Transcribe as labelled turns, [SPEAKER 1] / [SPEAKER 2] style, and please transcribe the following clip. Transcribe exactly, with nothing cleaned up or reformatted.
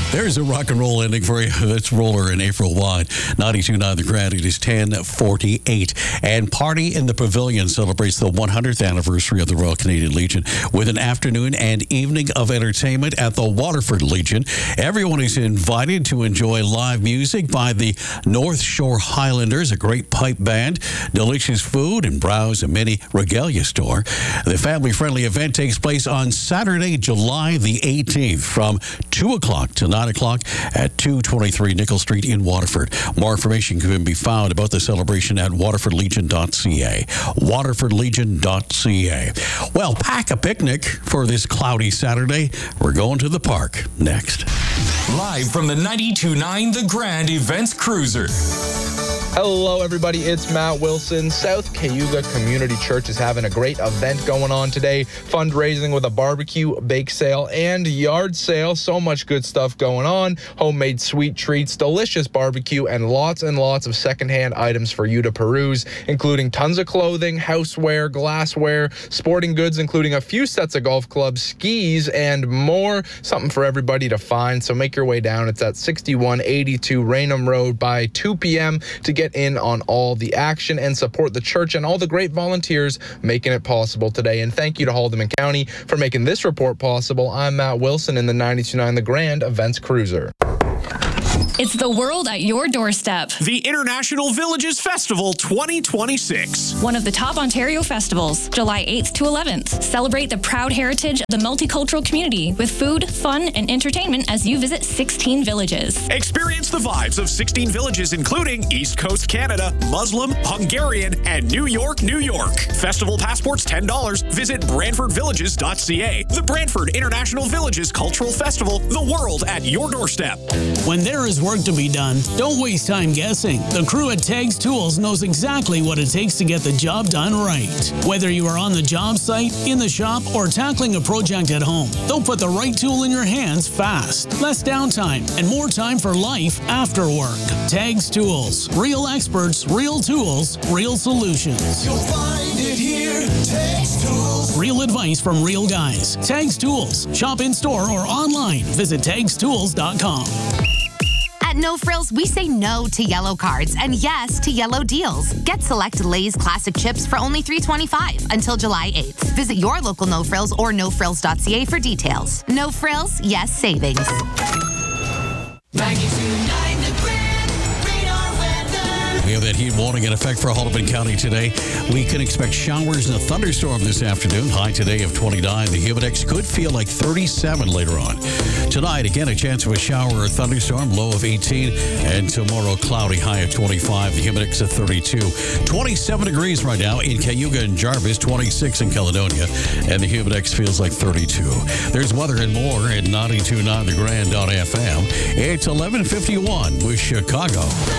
[SPEAKER 1] There's a rock and roll ending for you. Let's roller in April wide. ninety-two point nine The Grand. It is ten forty-eight. And Party in the Pavilion celebrates the one hundredth anniversary of the Royal Canadian Legion with an afternoon and evening of entertainment at the Waterford Legion. Everyone is invited to enjoy live music by the North Shore Highlanders, a great pipe band, delicious food, and browse a mini regalia store. The family-friendly event takes place on Saturday, July the eighteenth from two o'clock to nine o'clock at two twenty-three Nickel Street in Waterford. More information can be found about the celebration at waterford legion dot c a. waterford legion dot c a. Well, pack a picnic for this cloudy Saturday. We're going to the park next.
[SPEAKER 2] Live from the ninety-two point nine The Grand Events Cruiser.
[SPEAKER 3] Hello, everybody. It's Matt Wilson. South Cayuga Community Church is having a great event going on today. Fundraising with a barbecue, bake sale, and yard sale. So much good stuff going on. Homemade sweet treats, delicious barbecue, and lots and lots of secondhand items for you to peruse, including tons of clothing, houseware, glassware, sporting goods, including a few sets of golf clubs, skis, and more. Something for everybody to find. So make your way down. It's at sixty-one eighty-two Raynham Road by two p.m. to get in on all the action and support the church and all the great volunteers making it possible today. And thank you to Haldeman County for making this report possible. I'm Matt Wilson in the ninety-two point nine The Grand Events Cruiser.
[SPEAKER 4] It's the world at your doorstep.
[SPEAKER 5] The International Villages Festival twenty twenty-six.
[SPEAKER 4] One of the top Ontario festivals, July eighth to eleventh. Celebrate the proud heritage of the multicultural community with food, fun, and entertainment as you visit sixteen villages.
[SPEAKER 5] Experience the vibes of sixteen villages, including East Coast Canada, Muslim, Hungarian, and New York, New York. Festival passports ten dollars. Visit brantford villages dot c a. The Brantford International Villages Cultural Festival, the world at your doorstep.
[SPEAKER 6] When there is work to be done, don't waste time guessing. The crew at Tags Tools knows exactly what it takes to get the job done right. Whether you are on the job site, in the shop, or tackling a project at home, they'll put the right tool in your hands fast. Less downtime and more time for life after work. Tags Tools. Real experts, real tools, real solutions.
[SPEAKER 7] You'll find it here. Tags Tools.
[SPEAKER 6] Real advice from real guys. Tags Tools. Shop in store or online. Visit tags tools dot com.
[SPEAKER 8] At No Frills, we say no to yellow cards and yes to yellow deals. Get select Lay's Classic Chips for only three twenty-five until July eighth. Visit your local No Frills or no frills dot c a for details. No Frills, yes savings.
[SPEAKER 7] ninety-two point nine The Grand Radar Weather.
[SPEAKER 1] We have that heat warning in effect for Haldeman County today. We can expect showers and a thunderstorm this afternoon. High today of twenty-nine. The humidex could feel like thirty-seven later on. Tonight, again, a chance of a shower or thunderstorm, low of eighteen. And tomorrow, cloudy, high of twenty-five. The humidex at thirty-two. twenty-seven degrees right now in Cayuga and Jarvis, twenty-six in Caledonia. And the humidex feels like thirty-two. There's weather and more at ninety-two point nine The Grand on F M. It's eleven fifty-one with Chicago.